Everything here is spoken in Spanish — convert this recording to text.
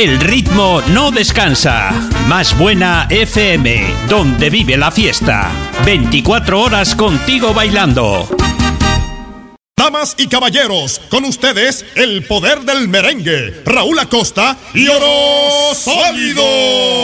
El ritmo no descansa. Más Buena FM, donde vive la fiesta. 24 horas contigo bailando. Damas y caballeros, con ustedes, el poder del merengue, Raúl Acosta y Oro Sólido.